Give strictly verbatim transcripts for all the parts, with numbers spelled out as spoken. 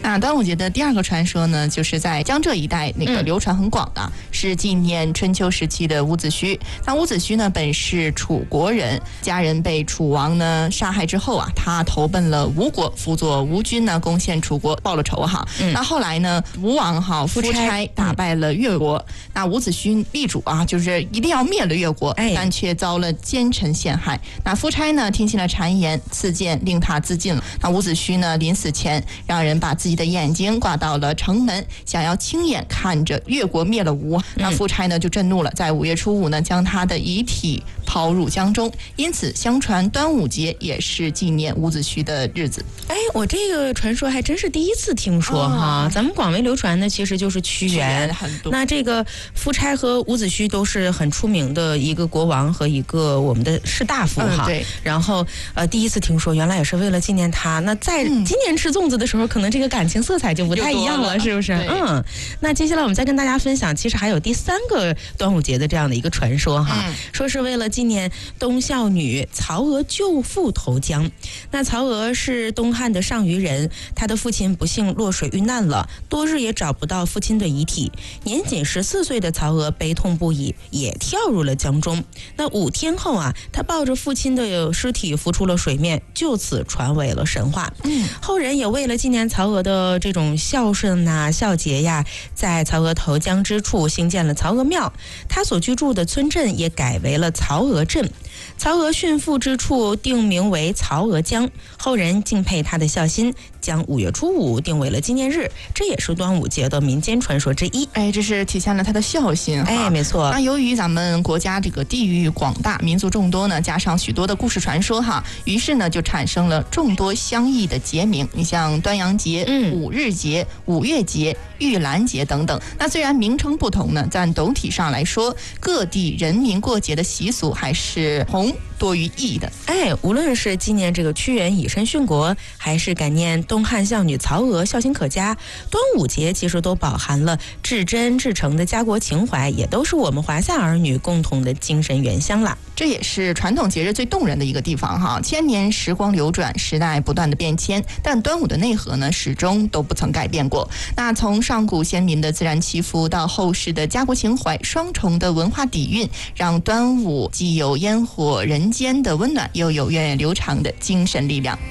那端午节的第二个传说呢，就是在江浙一带那个流传很广的，嗯、是纪念春秋时期的伍子胥。那伍子胥呢，本是楚国人，家人被楚王呢杀害之后啊，他投奔了吴国，辅佐吴军呢攻陷楚国，报了仇哈。嗯、那后来呢，吴王哈夫差打败了越国，嗯、那伍子胥力主啊，就是一定要灭了越国，哎、但却遭了奸臣陷害。那夫差呢听信了谗言，赐剑令他自尽了。那伍子胥呢临死前让人把自己的眼睛挂到了城门，想要亲眼看着越国灭了吴。那夫差呢就震怒了，在五月初五呢将他的遗体抛入江中。因此相传端午节也是纪念伍子胥的日子。 哎，我这个传说还真是第一次听说哈。哦、咱们广为流传的其实就是屈原，那这个夫差和伍子胥都是很出名的一个国王和一个我们的士大夫哈。嗯、对。然后呃，第一次听说，原来也是为了纪念他。那在今年吃粽子的时候，可能这个感情色彩就不太一样了，是不是？嗯。那接下来我们再跟大家分享，其实还有第三个端午节的这样的一个传说哈，嗯、说是为了纪念东孝女曹娥救父投江。那曹娥是东汉的上虞人，她的父亲不幸落水遇难了，多日也找不到父亲的遗体。年仅十四岁的曹娥悲痛不已，也跳入了江中。那五天后啊，她抱着父亲的尸体浮出了水面，就此传为了神话。嗯，后人也为了纪念曹娥的这种孝顺呐、孝节呀，在曹娥投江之处兴建了曹娥庙，她所居住的村镇也改为了曹娥镇。曹娥殉父之处定名为曹娥江，后人敬佩她的孝心，将五月初五定为了纪念日，这也是端午节的民间传说之一。 哎，这是体现了他的孝心。 哎，没错。 那由于咱们国家这个地域广大，民族众多呢，加上许多的故事传说哈，于是呢就产生了众多相异的节名。你像端阳节、嗯、五日节、五月节、玉兰节等等。那虽然名称不同呢，但总体上来说，各地人民过节的习俗还是同多于异的。 哎，无论是纪念这个屈原以身殉国，还是感念东汉孝女曹娥孝心可嘉，端午节其实都饱含了至真至诚的家国情怀，也都是我们华夏儿女共同的精神原乡啦。 这也是传统节日最动人的一个地方哈。千年时光流转，时代不断的变迁，但端午的内核呢，始终都不曾改变过。那从上古先民的自然祈福，到后世的家国情怀，双重的文化底蕴，让端午既有烟火人间的温暖，又有源远流长的精神力量。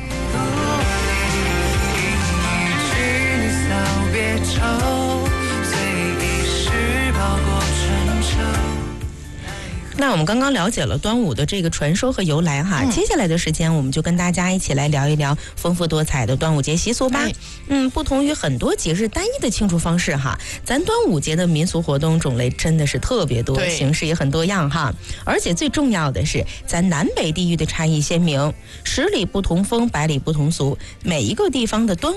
那我们刚刚了解了端午的这个传说和由来哈，嗯、接下来的时间我们就跟大家一起来聊一聊丰富多彩的端午节习俗吧。嗯，不同于很多节日单一的庆祝方式哈，咱端午节的民俗活动种类真的是特别多，形式也很多样哈。而且最重要的是，咱南北地域的差异鲜明，十里不同风，百里不同俗，每一个地方的端